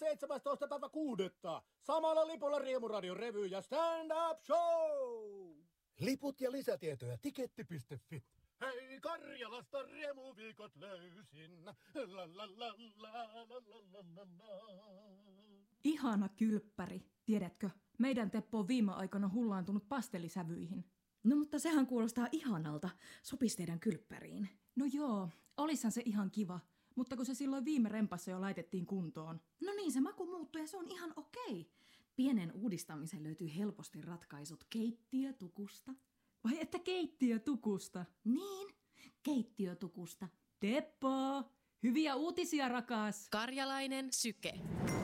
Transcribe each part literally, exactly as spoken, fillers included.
seitsemästoista päivä kuudetta. Samalla lipulla Riemuradion revy ja stand-up show. Liput ja lisätietoja tiketti piste fi. Hei, Karjalasta Riemuviikot löysin. La, la, la, la, la, la, la, la. Ihana kylppäri, tiedätkö? Meidän Teppo on viime aikoina hullaantunut pastelisävyihin. No mutta sehän kuulostaa ihanalta. Sopisi teidän kylppäriin. No joo, olishan se ihan kiva. Mutta kun se silloin viime rempassa jo laitettiin kuntoon. No niin, se maku muuttui ja se on ihan okei. Pienen uudistamisen löytyy helposti ratkaisut keittiötukusta. Vai että keittiötukusta? Niin, keittiötukusta. Teppo, hyviä uutisia rakas. Karjalainen syke.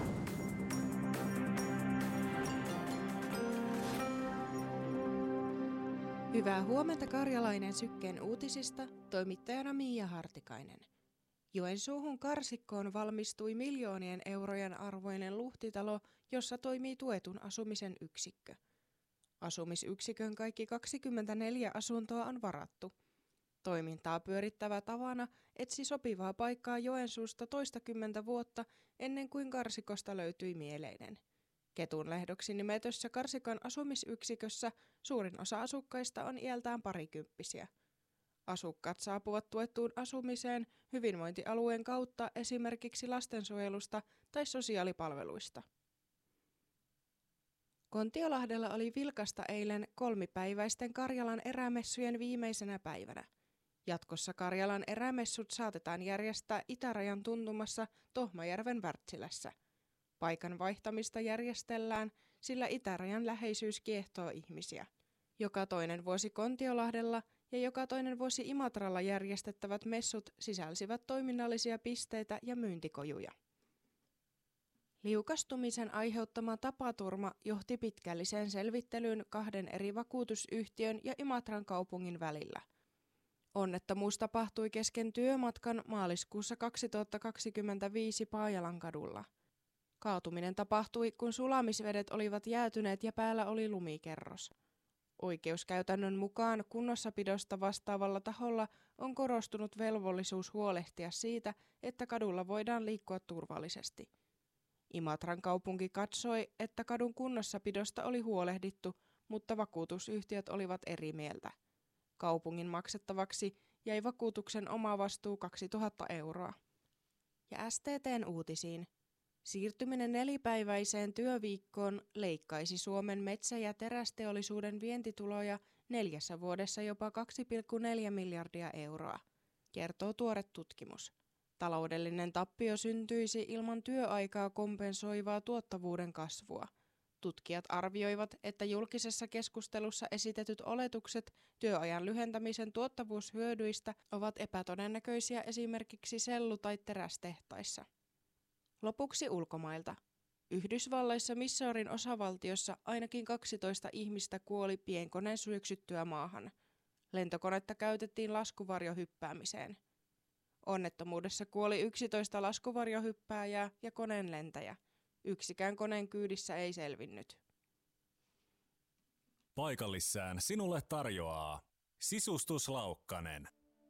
Hyvää huomenta Karjalainen sykkeen uutisista, toimittajana Miia Hartikainen. Joensuuhun Karsikkoon valmistui miljoonien eurojen arvoinen luhtitalo, jossa toimii tuetun asumisen yksikkö. Asumisyksikön kaikki kaksikymmentäneljä asuntoa on varattu. Toimintaa pyörittävä Tavana etsi sopivaa paikkaa Joensuusta toistakymmentä vuotta ennen kuin Karsikosta löytyi mieleinen. Ketunlehdoksi nimetössä Karsikon asumisyksikössä suurin osa asukkaista on iältään parikymppisiä. Asukkaat saapuvat tuettuun asumiseen hyvinvointialueen kautta esimerkiksi lastensuojelusta tai sosiaalipalveluista. Kontiolahdella oli vilkasta eilen kolmipäiväisten Karjalan erämessujen viimeisenä päivänä. Jatkossa Karjalan erämessut saatetaan järjestää itärajan tuntumassa Tohmajärven Wärtsilässä. Paikan vaihtamista järjestellään, sillä itärajan läheisyys kiehtoo ihmisiä. Joka toinen vuosi Kontiolahdella ja joka toinen vuosi Imatralla järjestettävät messut sisälsivät toiminnallisia pisteitä ja myyntikojuja. Liukastumisen aiheuttama tapaturma johti pitkälliseen selvittelyyn kahden eri vakuutusyhtiön ja Imatran kaupungin välillä. Onnettomuus tapahtui kesken työmatkan maaliskuussa kaksituhattakaksikymmentäviisi Paajalankadulla. Kaatuminen tapahtui, kun sulamisvedet olivat jäätyneet ja päällä oli lumikerros. Oikeuskäytännön mukaan kunnossapidosta vastaavalla taholla on korostunut velvollisuus huolehtia siitä, että kadulla voidaan liikkua turvallisesti. Imatran kaupunki katsoi, että kadun kunnossapidosta oli huolehdittu, mutta vakuutusyhtiöt olivat eri mieltä. Kaupungin maksettavaksi jäi vakuutuksen omavastuu kaksituhatta euroa. Ja S T T:n uutisiin. Siirtyminen nelipäiväiseen työviikkoon leikkaisi Suomen metsä- ja terästeollisuuden vientituloja neljässä vuodessa jopa kaksi pilkku neljä miljardia euroa, kertoo tuore tutkimus. Taloudellinen tappio syntyisi ilman työaikaa kompensoivaa tuottavuuden kasvua. Tutkijat arvioivat, että julkisessa keskustelussa esitetyt oletukset työajan lyhentämisen tuottavuushyödyistä ovat epätodennäköisiä esimerkiksi sellu- tai terästehtaissa. Lopuksi ulkomailta. Yhdysvalloissa Missourin osavaltiossa ainakin kaksitoista ihmistä kuoli pienkoneen syöksyttyä maahan. Lentokonetta käytettiin laskuvarjohyppäämiseen. Onnettomuudessa kuoli yksitoista laskuvarjohyppääjää ja koneen lentäjä. Yksikään koneen kyydissä ei selvinnyt. Paikallissään sinulle tarjoaa Sisustuslaukkanen.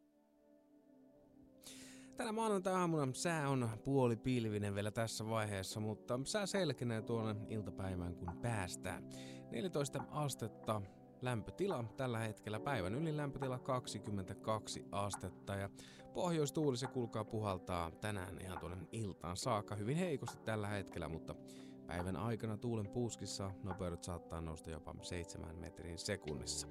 Tänä maanantai-aamuna sää on puolipilvinen vielä tässä vaiheessa, mutta sää selkenee tuonne iltapäivään kun päästään. neljätoista astetta lämpötila tällä hetkellä, päivän ylin lämpötila kaksikymmentäkaksi astetta ja pohjoistuuli se kuulkaa puhaltaa tänään ihan tuonne iltaan saakka hyvin heikosti tällä hetkellä, mutta päivän aikana tuulen puuskissa nopeudet saattaa nousta jopa seitsemän metrin sekunnissa.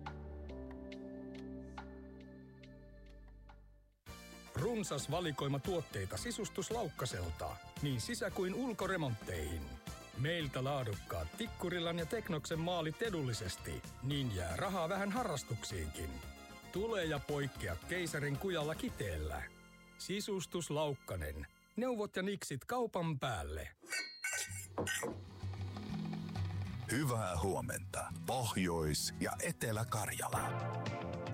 Runsas valikoima tuotteita Sisustuslaukkaselta, niin sisä- kuin ulkoremontteihin. Meiltä laadukkaat Tikkurilan ja Teknoksen maalit edullisesti, niin jää rahaa vähän harrastuksiinkin. Tule ja poikkea keisarin kujalla Kiteellä. Sisustuslaukkanen. Neuvot ja niksit kaupan päälle. Hyvää huomenta, Pohjois- ja Etelä-Karjala.